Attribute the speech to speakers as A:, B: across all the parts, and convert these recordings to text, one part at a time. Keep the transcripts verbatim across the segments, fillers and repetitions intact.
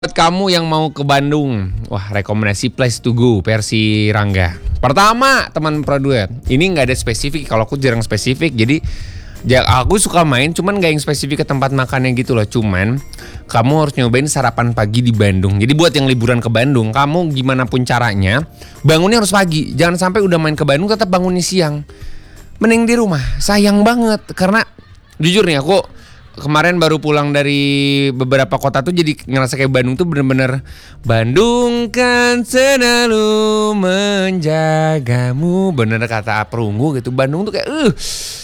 A: Buat kamu yang mau ke Bandung, wah rekomendasi place to go versi Rangga. Pertama, teman Pro dua, ini nggak ada spesifik. Kalau aku jarang spesifik, jadi ja, aku suka main, cuman nggak yang spesifik ke tempat makannya gitu loh. Cuman kamu harus nyobain sarapan pagi di Bandung. Jadi buat yang liburan ke Bandung, kamu gimana pun caranya, bangunnya harus pagi. Jangan sampai udah main ke Bandung tetap bangunnya siang. Mending di rumah, sayang banget. Karena jujur nih aku kemarin baru pulang dari beberapa kota tuh jadi ngerasa kayak Bandung tuh bener-bener Bandung kan selalu menjagamu, bener kata Perunggu gitu. Bandung tuh kayak uh,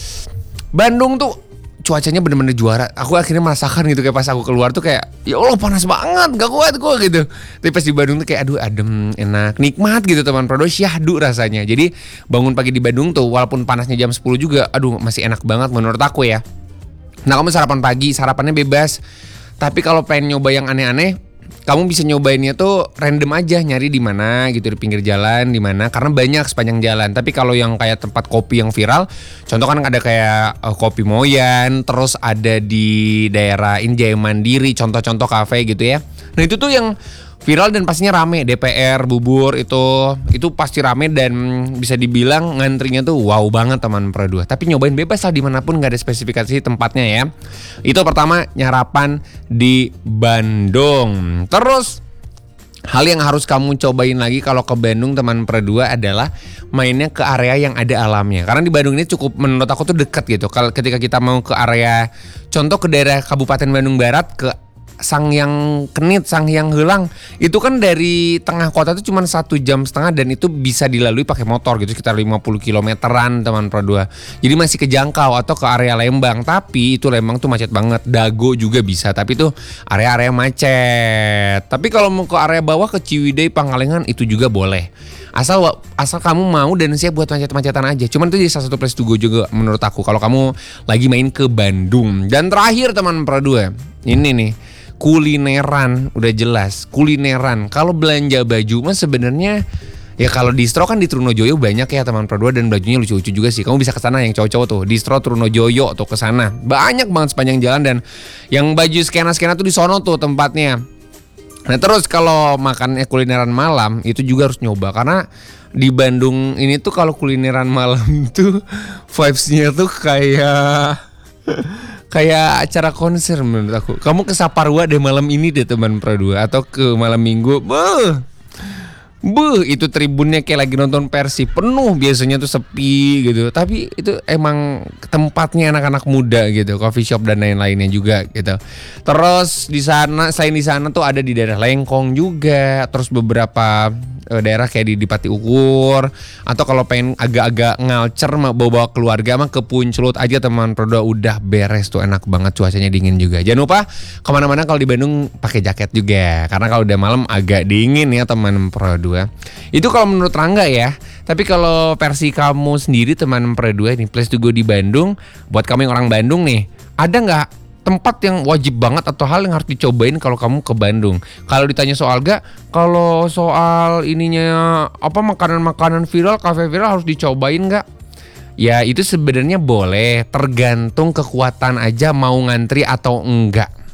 A: Bandung tuh cuacanya bener-bener juara. Aku akhirnya merasakan gitu kayak pas aku keluar tuh kayak ya Allah panas banget, gak kuat gue gitu. Tapi pas di Bandung tuh kayak aduh adem, enak, nikmat gitu teman Prodo, syahdu rasanya. Jadi bangun pagi di Bandung tuh walaupun panasnya jam sepuluh juga, aduh masih enak banget menurut aku ya. Nah kamu sarapan pagi, sarapannya bebas. Tapi kalau pengen nyoba yang aneh-aneh, kamu bisa nyobainnya tuh random aja, nyari di mana gitu, di pinggir jalan di mana, karena banyak sepanjang jalan. Tapi kalau yang kayak tempat kopi yang viral, contoh kan ada kayak uh, Kopi Moyan, terus ada di daerah Injaya Mandiri, contoh-contoh kafe gitu ya. Nah itu tuh yang viral dan pastinya rame. D P R, Bubur itu itu pasti rame dan bisa dibilang ngantrinya tuh wow banget teman Pro dua. Tapi nyobain bebas lah dimanapun, gak ada spesifikasi tempatnya ya. Itu pertama, nyarapan di Bandung. Terus hal yang harus kamu cobain lagi kalau ke Bandung teman Pro dua adalah mainnya ke area yang ada alamnya. Karena di Bandung ini cukup menurut aku tuh dekat gitu. Kalau ketika kita mau ke area, contoh ke daerah Kabupaten Bandung Barat, ke Sanghyang Kenit, Sanghyang Heulang, itu kan dari tengah kota itu cuma satu jam setengah dan itu bisa dilalui pakai motor gitu sekitar lima puluh kilometeran teman Pro dua. Jadi masih kejangkau. Atau ke area Lembang, tapi itu Lembang tuh macet banget. Dago juga bisa, tapi itu area-area macet. Tapi kalau mau ke area bawah ke Ciwidey, Pangalengan itu juga boleh. Asal asal kamu mau dan siap buat macet-macetan aja. Cuman itu jadi salah satu place to go juga menurut aku kalau kamu lagi main ke Bandung. Dan terakhir teman Pro dua, ini nih kulineran, udah jelas kulineran. Kalau belanja baju mah sebenarnya ya kalau distro kan di Trunojoyo banyak ya teman Pro dua, dan bajunya lucu-lucu juga sih. Kamu bisa ke sana yang cowok-cowok tuh, distro Trunojoyo tuh ke sana. Banyak banget sepanjang jalan, dan yang baju skena-skena tuh di sono tuh tempatnya. Nah terus kalau makannya kulineran malam itu juga harus nyoba, karena di Bandung ini tuh kalau kulineran malam tuh vibes-nya tuh kayak kayak acara konser menurut aku. Kamu ke Saparua deh malam ini deh teman Pro dua, atau ke malam Minggu. Beuh. Beuh, itu tribunnya kayak lagi nonton Persib, penuh, biasanya tuh sepi gitu. Tapi itu emang tempatnya anak-anak muda gitu, coffee shop dan lain-lainnya juga gitu. Terus di sana, selain di sana tuh ada di daerah Lengkong juga, terus beberapa uh, daerah kayak di, di Pati Ukur, atau kalau pengen agak-agak ngalcer mah bawa-bawa keluarga mah ke Puncelut aja teman Pro dua, udah beres tuh, enak banget, cuacanya dingin juga. Jangan lupa kemana-mana kalau di Bandung pakai jaket juga, karena kalau udah malam agak dingin ya teman Pro dua. Itu kalau menurut Rangga ya. Tapi kalau versi kamu sendiri teman Pro dua ini, place to go di Bandung, buat kamu yang orang Bandung nih, ada nggak tempat yang wajib banget atau hal yang harus dicobain kalau kamu ke Bandung? Kalau ditanya soal gak, kalau soal ininya apa makanan-makanan viral, kafe viral harus dicobain nggak? Ya itu sebenarnya boleh, tergantung kekuatan aja mau ngantri atau enggak.